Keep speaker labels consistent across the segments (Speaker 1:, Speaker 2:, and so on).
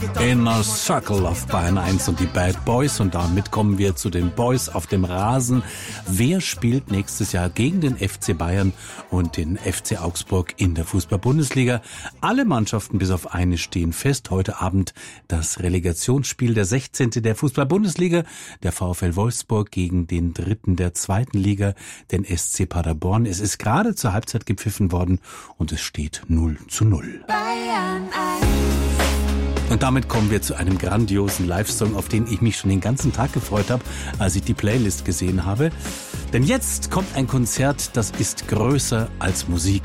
Speaker 1: Inner Circle auf Bayern 1 und die Bad Boys. Und damit kommen wir zu den Boys auf dem Rasen. Wer spielt nächstes Jahr gegen den FC Bayern und den FC Augsburg in der Fußball-Bundesliga? Alle Mannschaften bis auf eine stehen fest. Heute Abend das Relegationsspiel, der 16. der Fußball-Bundesliga. Der VfL Wolfsburg gegen den 3. der 2. Liga, den SC Paderborn. Es ist gerade zur Halbzeit gepfiffen worden und es steht 0:0.
Speaker 2: Bayern 1.
Speaker 1: Und damit kommen wir zu einem grandiosen Live-Song, auf den ich mich schon den ganzen Tag gefreut habe, als ich die Playlist gesehen habe. Denn jetzt kommt ein Konzert, das ist größer als Musik.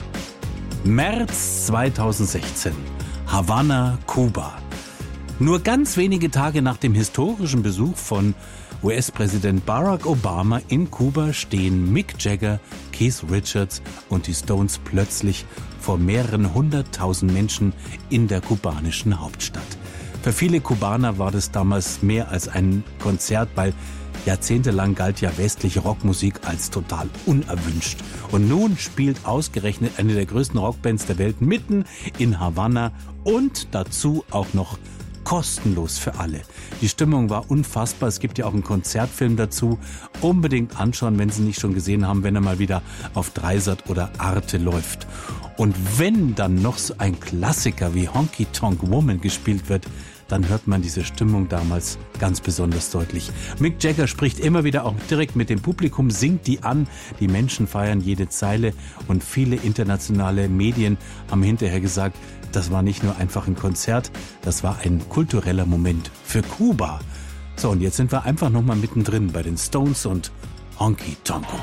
Speaker 1: März 2016, Havanna, Kuba. Nur ganz wenige Tage nach dem historischen Besuch von US-Präsident Barack Obama in Kuba stehen Mick Jagger, Keith Richards und die Stones plötzlich vor mehreren 100.000 Menschen in der kubanischen Hauptstadt. Für viele Kubaner war das damals mehr als ein Konzert, weil jahrzehntelang galt ja westliche Rockmusik als total unerwünscht. Und nun spielt ausgerechnet eine der größten Rockbands der Welt mitten in Havanna und dazu auch noch kostenlos für alle. Die Stimmung war unfassbar. Es gibt ja auch einen Konzertfilm dazu. Unbedingt anschauen, wenn Sie ihn nicht schon gesehen haben, wenn er mal wieder auf Dreisat oder Arte läuft. Und wenn dann noch so ein Klassiker wie Honky Tonk Woman gespielt wird, dann hört man diese Stimmung damals ganz besonders deutlich. Mick Jagger spricht immer wieder auch direkt mit dem Publikum, singt die an. Die Menschen feiern jede Zeile und viele internationale Medien haben hinterher gesagt, das war nicht nur einfach ein Konzert, das war ein kultureller Moment für Kuba. So, und jetzt sind wir einfach nochmal mittendrin bei den Stones und Honky Tonk Woman.